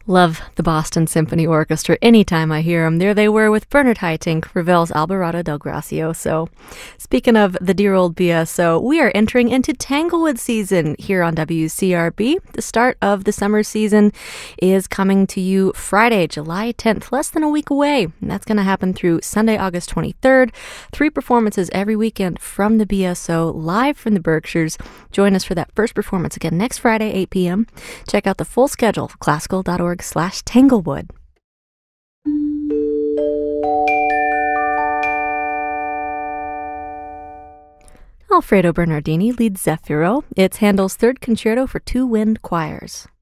Love the Boston Symphony Orchestra anytime I hear them. There they were with Bernard Haitink, Ravel's Alvarado del Gracioso. Speaking of the dear old BSO, we are entering into Tanglewood season here on WCRB. The start of the summer season is coming to you Friday, July 10th, less than a week away. And that's going to happen through Sunday, August 23rd. 3 performances every weekend from the BSO, live from the Berkshires. Join us for that first performance again next Friday, 8 p.m. Check out the full schedule, classical.org/Tanglewood. Alfredo Bernardini leads Zefiro. It's Handel's third concerto for 2 wind choirs.